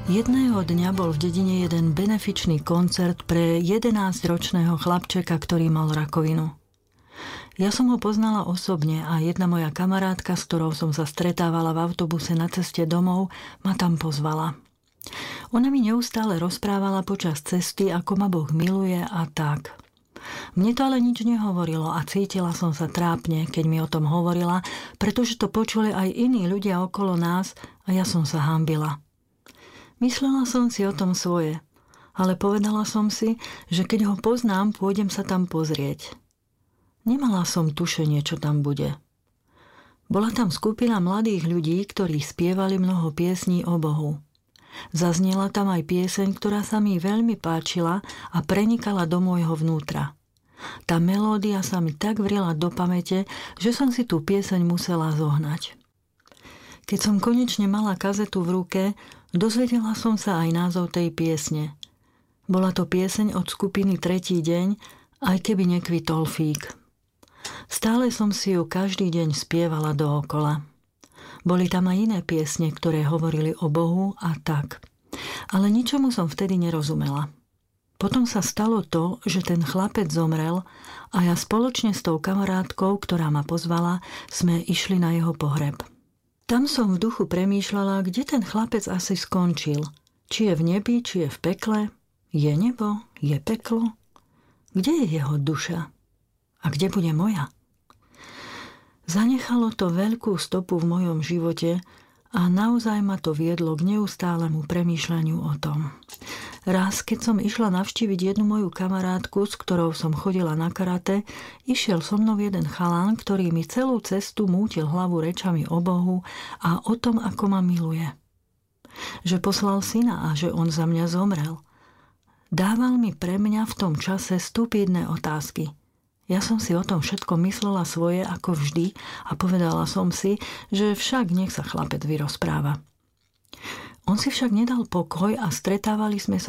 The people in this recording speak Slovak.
Jedného dňa bol v dedine jeden benefičný koncert pre 11-ročného chlapčeka, ktorý mal rakovinu. Ja som ho poznala osobne a jedna moja kamarátka, s ktorou som sa stretávala v autobuse na ceste domov, ma tam pozvala. Ona mi neustále rozprávala počas cesty, ako ma Boh miluje a tak. Mne to ale nič nehovorilo a cítila som sa trápne, keď mi o tom hovorila, pretože to počuli aj iní ľudia okolo nás a ja som sa hanbila. Myslela som si o tom svoje, ale povedala som si, že keď ho poznám, pôjdem sa tam pozrieť. Nemala som tušenie, čo tam bude. Bola tam skupina mladých ľudí, ktorí spievali mnoho piesní o Bohu. Zaznela tam aj pieseň, ktorá sa mi veľmi páčila a prenikala do môjho vnútra. Tá melódia sa mi tak vrila do pamäte, že som si tú pieseň musela zohnať. Keď som konečne mala kazetu v ruke, dozvedela som sa aj názov tej piesne. Bola to pieseň od skupiny Tretí deň, aj keby nekvitol fík. Stále som si ju každý deň spievala dookola. Boli tam aj iné piesne, ktoré hovorili o Bohu a tak. Ale ničomu som vtedy nerozumela. Potom sa stalo to, že ten chlapec zomrel a ja spoločne s tou kamarátkou, ktorá ma pozvala, sme išli na jeho pohreb. Tam som v duchu premýšľala, kde ten chlapec asi skončil. Či je v nebi, či je v pekle. Je nebo? Je peklo? Kde je jeho duša? A kde bude moja? Zanechalo to veľkú stopu v mojom živote a naozaj ma to viedlo k neustálemu premýšľaniu o tom. Raz, keď som išla navštíviť jednu moju kamarátku, s ktorou som chodila na karate, išiel so mnou jeden chalán, ktorý mi celú cestu mútil hlavu rečami o Bohu a o tom, ako ma miluje. Že poslal syna a že on za mňa zomrel. Dával mi pre mňa v tom čase stupidné otázky. Ja som si o tom všetko myslela svoje ako vždy a povedala som si, že však nech sa chlapec vyrozpráva. On si však nedal pokoj a stretávali sme sa